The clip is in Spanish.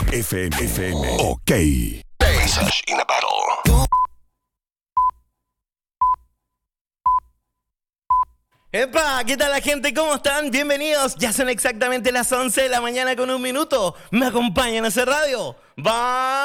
FM. Ok. Visage in a battle. ¡Epa! ¿Qué tal la gente? ¿Cómo están? Bienvenidos. Ya son exactamente las 11 de la mañana con 1 minuto. ¿Me acompañan a hacer radio? ¡Va!